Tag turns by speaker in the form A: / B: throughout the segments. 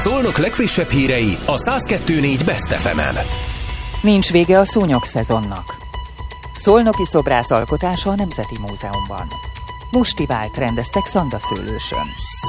A: Szolnok legfrissebb hírei a 102.4 Best FM-en.
B: Nincs vége a szúnyog szezonnak. Szolnoki szobrász alkotása a Nemzeti Múzeumban. Mustivált rendeztek Szandaszőlősön.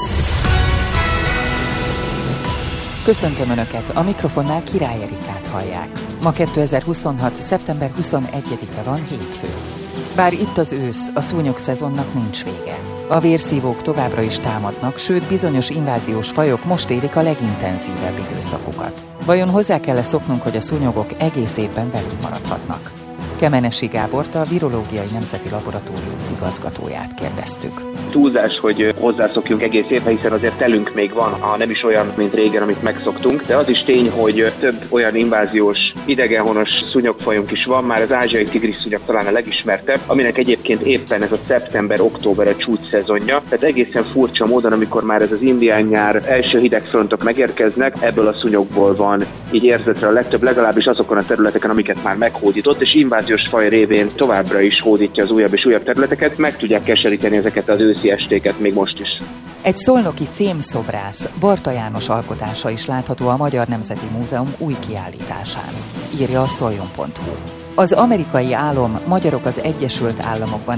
B: Köszöntöm Önöket, a mikrofonnál Király Erikát hallják. Ma 2026. szeptember 21-e van, hétfő. Bár itt az ősz, a szúnyog szezonnak nincs vége. A vérszívók továbbra is támadnak, sőt bizonyos inváziós fajok most élik a legintenzívebb időszakukat. Vajon hozzá kell-e szoknunk, hogy a szúnyogok egész évben velünk maradhatnak? Kemenesi Gábort, a Virológiai Nemzeti Laboratórium igazgatóját kérdeztük.
C: Túlzás, hogy hozzászokjunk egész évben, hiszen azért telünk még van, ha nem is olyan, mint régen, amit megszoktunk, de az is tény, hogy több olyan inváziós idegenhonos szúnyogfajunk is van, már az ázsiai tigrisszúnyog talán a legismertebb, aminek egyébként éppen ez a szeptember-október a csúcs szezonja, tehát egészen furcsa módon, amikor már ez az indián nyár első hidegfrontok megérkeznek, ebből a szúnyogból van így érzetre a legtöbb, legalábbis azokon a területeken, amiket már meghódított, és inváziós faj révén továbbra is hódítja az újabb és újabb területeket, meg tudják keseríteni ezeket az őszi estéket még most is.
B: Egy szolnoki fémszobrász, Barta János alkotása is látható a Magyar Nemzeti Múzeum új kiállításán, írja a szoljon.hu. Az amerikai álom Magyarok az Egyesült Államokban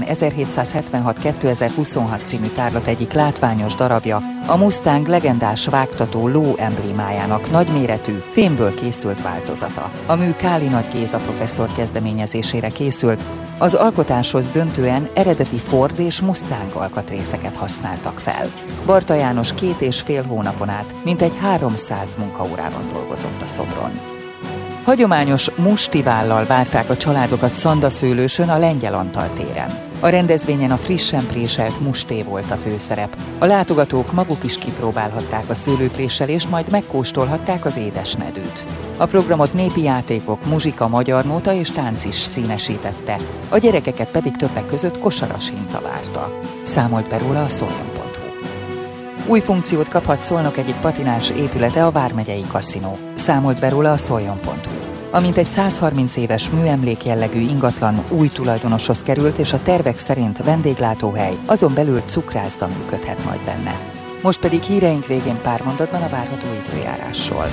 B: 1776-2026 című tárlat egyik látványos darabja, a Mustang legendás vágtató ló emblémájának nagyméretű, fémből készült változata. A mű Káli Nagy Géza professzor kezdeményezésére készült, az alkotáshoz döntően eredeti Ford és Mustang alkatrészeket használtak fel. Barta János 2,5 hónapon át mintegy 300 munkaórában dolgozott a szobron. Hagyományos mustivállal várták a családokat Szandaszőlősön a Lengyel Antal téren. A rendezvényen a frissen préselt musté volt a főszerep. A látogatók maguk is kipróbálhatták a szőlőpréselést, majd megkóstolhatták az édesnedűt. A programot népi játékok, muzsika, magyar nóta és tánc is színesítette, a gyerekeket pedig többek között kosaras hinta várta. Számolt be róla a szoljon.hu. Új funkciót kaphat Szolnok egyik patinás épülete, a Vármegyei Kaszinó. Számolt be róla a szoljon.hu. A mintegy 130 éves műemlék jellegű ingatlan új tulajdonoshoz került, és a tervek szerint vendéglátóhely, azon belül cukrászda működhet majd benne. Most pedig híreink végén pár mondatban a várható időjárásról.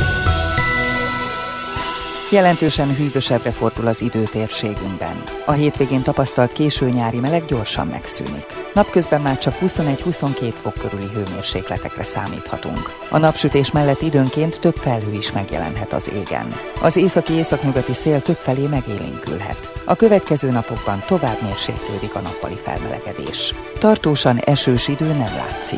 B: Jelentősen hűvösebbre fordul az idő térségünkben. A hétvégén tapasztalt késő nyári meleg gyorsan megszűnik. Napközben már csak 21-22 fok körüli hőmérsékletekre számíthatunk. A napsütés mellett időnként több felhő is megjelenhet az égen. Az északi-északnyugati szél többfelé megélénkülhet. A következő napokban tovább mérséklődik a nappali felmelegedés. Tartósan esős idő nem látszik.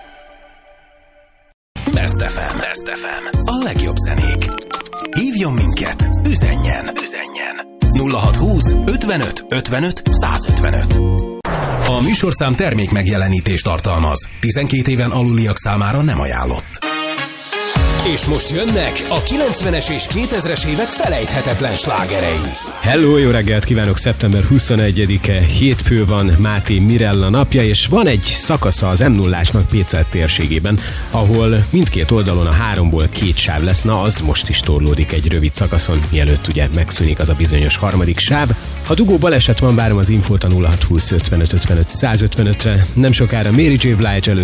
A: Best FM. Best FM. A legjobb zenék. Hívjon minket, üzenjen 0620 55 55 155. A műsorszám termék megjelenítést tartalmaz. 12 éven aluliak számára nem ajánlott. És most jönnek a 90-es és 2000-es évek felejthetetlen slágerei.
D: Hello, jó reggelt kívánok! Szeptember 21-e, hétfő van, Máté Mirella napja, és van egy szakasza az M0-ásnak Pécel térségében, ahol mindkét oldalon a 3-ból 2 sáv lesz, na az most is torlódik egy rövid szakaszon, mielőtt ugye megszűnik az a bizonyos harmadik sáv. Ha dugó baleset van, várom az infót a 0620 55 55 155-re, nem sokára Mary J. Blige előtt